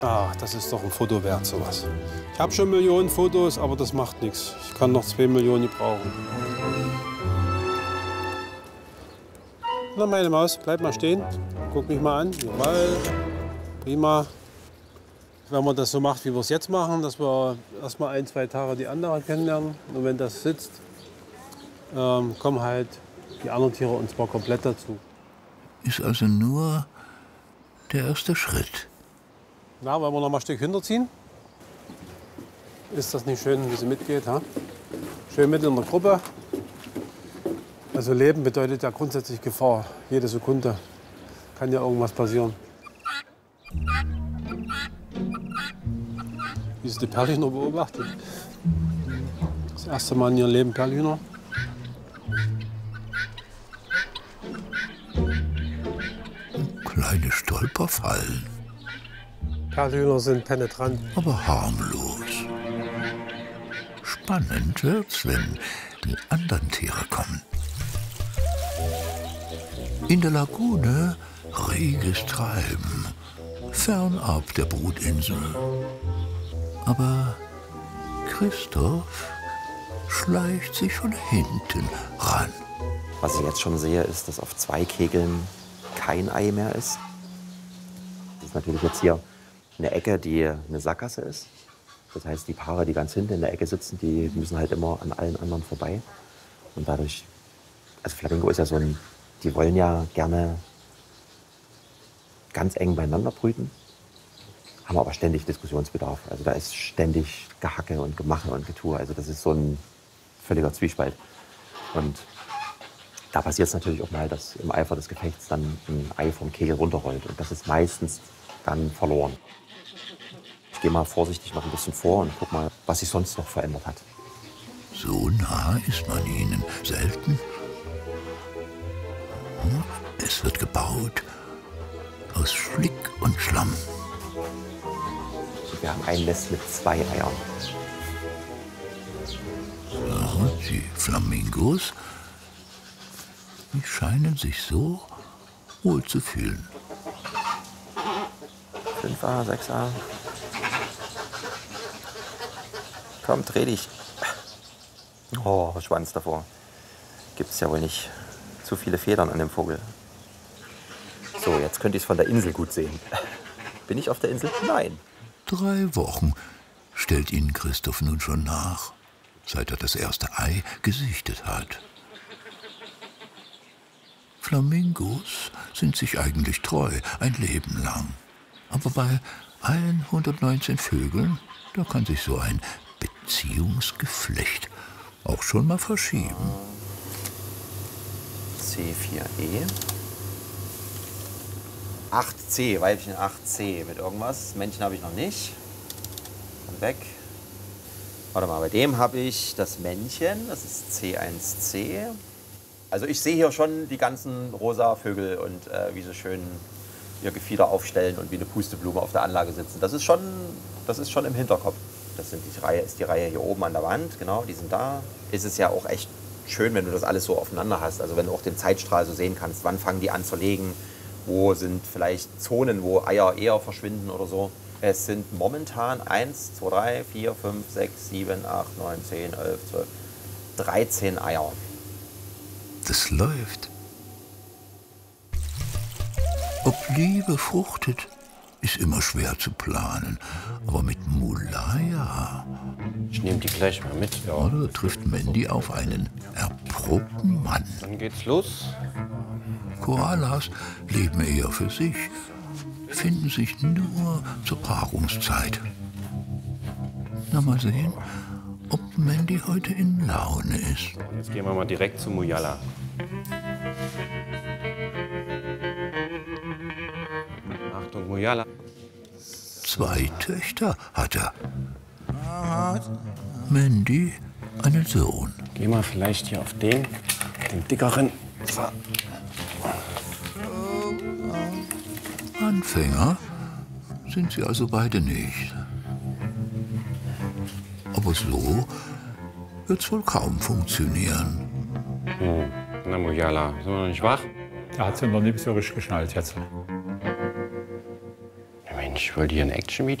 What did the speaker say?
Ach, das ist doch ein Foto wert, sowas. Ich habe schon Millionen Fotos, aber das macht nichts. Ich kann noch 2 Millionen gebrauchen. Na, meine Maus, bleib mal stehen. Guck mich mal an. Jawohl. Prima. Wenn man das so macht, wie wir es jetzt machen, dass wir erst mal 1, 2 Tage die anderen kennenlernen. Und wenn das sitzt, kommen halt die anderen Tiere uns mal komplett dazu. Ist also nur der erste Schritt. Na, wollen wir noch mal ein Stück hinterziehen? Ist das nicht schön, wie sie mitgeht? Ha? Schön mit in der Gruppe. Also Leben bedeutet ja grundsätzlich Gefahr. Jede Sekunde kann ja irgendwas passieren. Wie sie die Perlhühner beobachtet. Das erste Mal in ihrem Leben Perlhühner. Kleine Stolperfallen. Perlhühner sind penetrant. Aber harmlos. Spannend wird's, wenn die anderen Tiere kommen. In der Lagune reges Treiben, fernab der Brutinsel. Aber Christoph schleicht sich von hinten ran. Was ich jetzt schon sehe, ist, dass auf 2 Kegeln kein Ei mehr ist. Das ist natürlich jetzt hier eine Ecke, die eine Sackgasse ist. Das heißt, die Paare, die ganz hinten in der Ecke sitzen, die müssen halt immer an allen anderen vorbei. Und dadurch, also Flamingo ist ja so ein, die wollen ja gerne ganz eng beieinander brüten, haben aber ständig Diskussionsbedarf. Also da ist ständig Gehacke und Gemache und Getue. Also das ist so ein völliger Zwiespalt. Und da passiert es natürlich auch mal, dass im Eifer des Gefechts dann ein Ei vom Kegel runterrollt. Und das ist meistens dann verloren. Ich gehe mal vorsichtig noch ein bisschen vor und guck mal, was sich sonst noch verändert hat. So nah ist man ihnen selten. Es wird gebaut aus Schlick und Schlamm. Wir haben ein Nest mit 2 Eiern. Ja, die Flamingos, die scheinen sich so wohl zu fühlen. 5er, 6er. Komm, dreh dich. Oh, Schwanz davor. Gibt es ja wohl nicht zu viele Federn an dem Vogel. So, jetzt könnte ich es von der Insel gut sehen. Bin ich auf der Insel? Nein. 3 Wochen stellt ihnen Christoph nun schon nach, seit er das erste Ei gesichtet hat. Flamingos sind sich eigentlich treu, ein Leben lang. Aber bei allen 119 Vögeln, da kann sich so ein Beziehungsgeflecht auch schon mal verschieben. C4E. 8C, Weibchen 8C mit irgendwas. Männchen habe ich noch nicht. Und weg. Warte mal, bei dem habe ich das Männchen, das ist C1C. Also ich sehe hier schon die ganzen rosa Vögel und wie sie schön ihr Gefieder aufstellen und wie eine Pusteblume auf der Anlage sitzen. Das ist schon im Hinterkopf. Das ist die Reihe hier oben an der Wand, genau, die sind da. Ist es ja auch echt schön, wenn du das alles so aufeinander hast. Also wenn du auch den Zeitstrahl so sehen kannst, wann fangen die an zu legen, wo sind vielleicht Zonen, wo Eier eher verschwinden oder so. Es sind momentan 1, 2, 3, 4, 5, 6, 7, 8, 9, 10, 11, 12, 13 Eier. Das läuft. Ob Liebe fruchtet, ist immer schwer zu planen. Aber mit Mulaya, Ich nehme die gleich mal mit. Ja. da trifft Mandy auf einen erprobten Mann. Dann geht's los. Koalas leben eher für sich, finden sich nur zur Paarungszeit. Na, mal sehen, ob Mandy heute in Laune ist. Jetzt gehen wir mal direkt zu Muyala. Achtung, Muyala. 2 Töchter hat er. Mandy einen Sohn. Geh mal vielleicht hier auf den dickeren. So. Anfänger sind sie also beide nicht. Aber so wird's wohl kaum funktionieren. Na, Muyala, sind wir noch nicht wach? Da hat sie noch nicht so richtig geschnallt jetzt. Ja, Mensch, wollt ihr ein Action-Video?